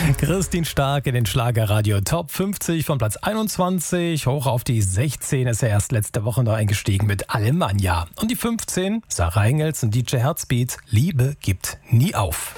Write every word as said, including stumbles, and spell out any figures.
Christine Stark in den Schlagerradio Top fünfzig von Platz einundzwanzig hoch auf die sechzehn ist er erst letzte Woche noch eingestiegen mit Alemannia. Und die fünfzehn, Sarah Engels und D J Herzbeat, Liebe gibt nie auf.